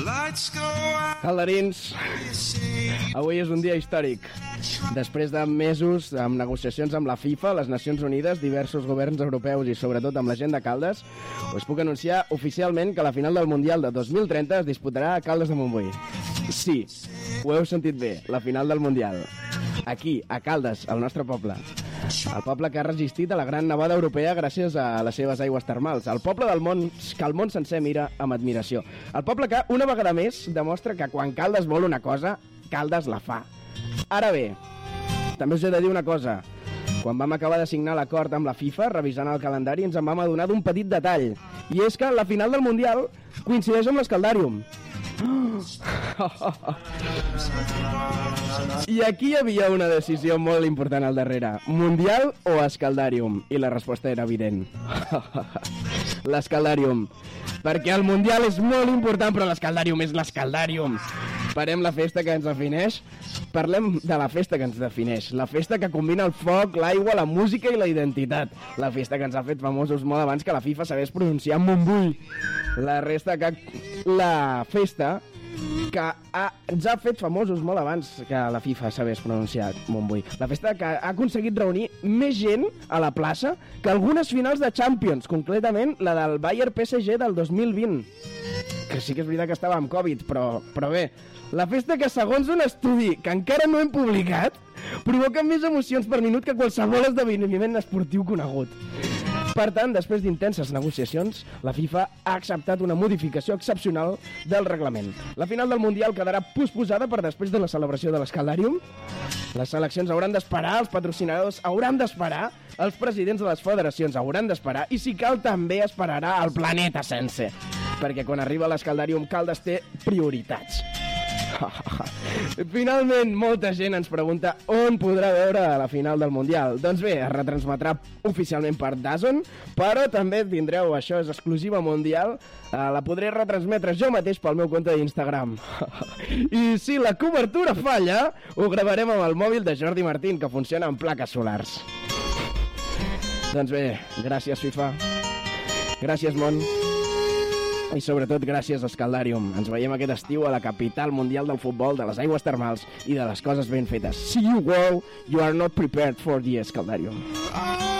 Calderins, avui és un dia històric. Després de mesos amb negociacions amb la FIFA, les Nacions Unides, diversos governs europeus i sobretot amb la gent de Caldes, us puc anunciar oficialment que la final del Mundial de 2030 es disputarà a Caldes de Montbui. Sí, ho heu sentit bé, la final del Mundial. Aquí, a Caldes, al nostre poble. El poble que ha resistit a la gran nevada europea gràcies a les seves aigües termals. El poble del món que el món sencer mira amb admiració. El poble que, una vegada més, demostra que quan Caldes vol una cosa, Caldes la fa. Ara bé, també us he de dir una cosa. Quan vam acabar de signar l'acord amb la FIFA, revisant el calendari, ens en vam adonar d'un petit detall. I és que la final del Mundial coincideix amb l'Escaldàrium. I aquí hi havia una decisió molt important al darrere. Mundial o Escaldàrium? I la resposta era evident. L'Escaldàrium. Perquè el Mundial és molt important, però l'Escaldàrium és l'Escaldàrium. Parem la festa que ens defineix. Parlem de la festa que ens defineix. La festa que combina el foc, l'aigua, la música i la identitat. La festa que ens ha fet famosos molt abans que la FIFA sabés pronunciar Montbui. La festa que ens ha fet famosos molt abans que la FIFA sabés pronunciar Montbui. La festa que ha aconseguit reunir més gent a la plaça que algunes finals de Champions, concretament la del Bayern PSG del 2020. Que sí que és veritat que estava amb Covid, però bé. La festa que, segons un estudi que encara no hem publicat, provoca més emocions per minut que qualsevol esdeveniment esportiu conegut. Per tant, després d'intenses negociacions, la FIFA ha acceptat una modificació excepcional del reglament. La final del Mundial quedarà posposada per després de la celebració de l'Escaldàrium. Les seleccions hauran d'esperar, els patrocinadors hauran d'esperar, els presidents de les federacions hauran d'esperar i, si cal, també esperarà el planeta sense. Perquè quan arriba l'Escaldàrium, Caldes té prioritats. Finalment, molta gent ens pregunta on podrà veure la final del Mundial. Doncs bé, es retransmetrà oficialment per DAZN, però també tindreu, això és exclusiva mundial, la podré retransmetre jo mateix pel meu compte d'Instagram. I si la cobertura falla, ho gravarem amb el mòbil de Jordi Martín, que funciona amb plaques solars. Doncs bé, gràcies FIFA, gràcies món, i sobretot gràcies Escaldàrium. Ens veiem aquest estiu a la capital mundial del futbol, de les aigües termals i de les coses ben fetes. See you, world, you are not prepared for the Escaldàrium.